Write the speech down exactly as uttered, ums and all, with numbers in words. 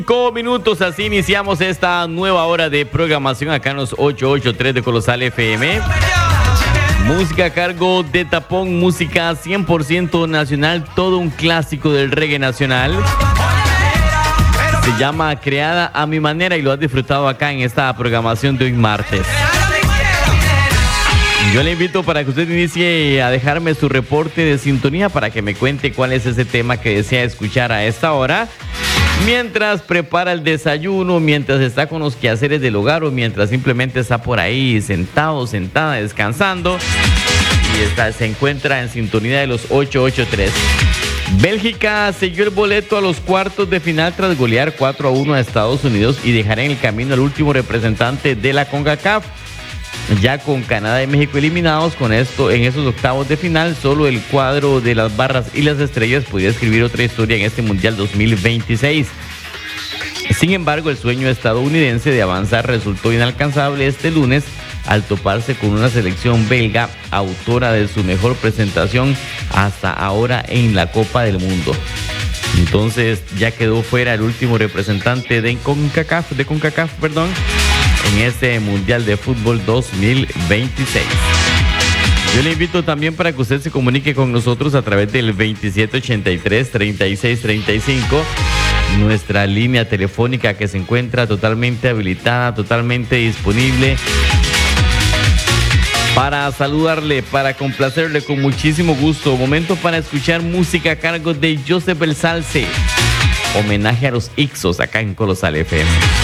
Cinco minutos, así iniciamos esta nueva hora de programación acá en los ochocientos ochenta y tres de Colosal F M. Música a cargo de Tapón, música cien por ciento nacional, todo un clásico del reggae nacional. Se llama Creada a mi manera y lo has disfrutado acá en esta programación de hoy martes. Yo le invito para que usted inicie a dejarme su reporte de sintonía para que me cuente cuál es ese tema que desea escuchar a esta hora. Mientras prepara el desayuno, mientras está con los quehaceres del hogar o mientras simplemente está por ahí sentado, sentada, descansando y está, se encuentra en sintonía de los ochocientos ochenta y tres. Bélgica selló el boleto a los cuartos de final tras golear cuatro a uno a Estados Unidos y dejar en el camino al último representante de la CONCACAF. Ya con Canadá y México eliminados, con esto en esos octavos de final, solo el cuadro de las barras y las estrellas podía escribir otra historia en este Mundial dos mil veintiséis. Sin embargo, el sueño estadounidense de avanzar resultó inalcanzable este lunes al toparse con una selección belga, autora de su mejor presentación hasta ahora en la Copa del Mundo. Entonces ya quedó fuera el último representante de CONCACAF, de CONCACAF, perdón, en este Mundial de Fútbol dos mil veintiséis. Yo le invito también para que usted se comunique con nosotros a través del veintisiete ochenta y tres, treinta y seis treinta y cinco, nuestra línea telefónica que se encuentra totalmente habilitada, totalmente disponible para saludarle, para complacerle con muchísimo gusto. Momento para escuchar música a cargo de Joseph el Salse. Homenaje a los Ixos acá en Colosal F M.